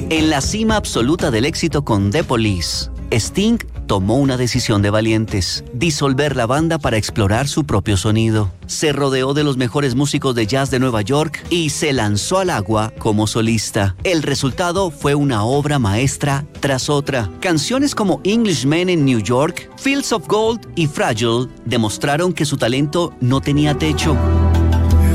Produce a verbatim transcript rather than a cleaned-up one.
En la cima absoluta del éxito con The Police, Sting tomó una decisión de valientes: disolver la banda para explorar su propio sonido. Se rodeó de los mejores músicos de jazz de Nueva York y se lanzó al agua como solista. El resultado fue una obra maestra tras otra. Canciones como Englishman in New York, Fields of Gold y Fragile demostraron que su talento no tenía techo.